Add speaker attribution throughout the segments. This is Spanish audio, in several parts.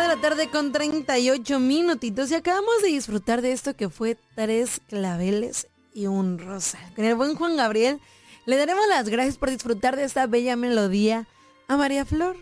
Speaker 1: la tarde con 38 minutitos y acabamos de disfrutar de esto que fue Tres claveles y un rosal. Con el buen Juan Gabriel le daremos las gracias por disfrutar de esta bella melodía a María Flor.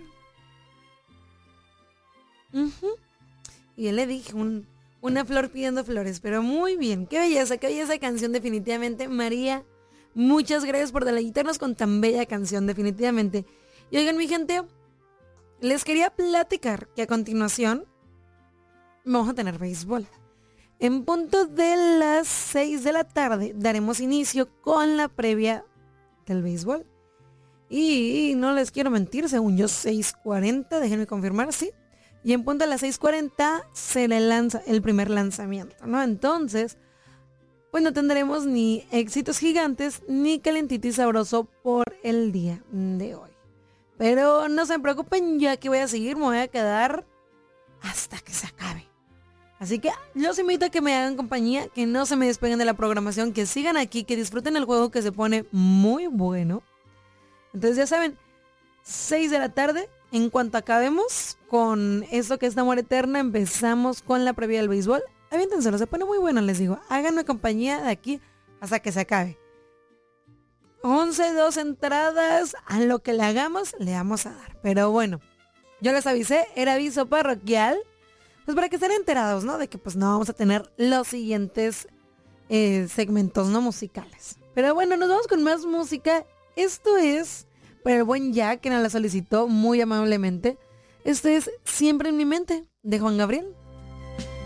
Speaker 1: Y él le dije una flor pidiendo flores, pero muy bien, qué belleza canción definitivamente. María, muchas gracias por deleitarnos con tan bella canción definitivamente. Y oigan mi gente, les quería platicar que a continuación vamos a tener béisbol. En punto de las 6 de la tarde daremos inicio con la previa del béisbol. Y no les quiero mentir, según yo 6:40, déjenme confirmar, sí. Y en punto de las 6:40 se le lanza el primer lanzamiento, ¿no? Entonces, pues no tendremos ni éxitos gigantes ni calentito y sabroso por el día de hoy. Pero no se preocupen, ya que voy a seguir, me voy a quedar hasta que se acabe. Así que los invito a que me hagan compañía, que no se me despeguen de la programación, que sigan aquí, que disfruten el juego que se pone muy bueno. Entonces ya saben, 6 de la tarde, en cuanto acabemos con esto que es Amor Eterna, empezamos con la previa del béisbol. Aviéntenselo, se pone muy bueno, les digo. Háganme compañía de aquí hasta que se acabe. 11, 2 entradas, a lo que le hagamos, le vamos a dar. Pero bueno, yo les avisé, era aviso parroquial, pues para que estén enterados, ¿no? De que pues no vamos a tener los siguientes segmentos no musicales. Pero bueno, nos vamos con más música. Esto es para el buen Jack, que nos la solicitó muy amablemente. Esto es Siempre en mi mente, de Juan Gabriel.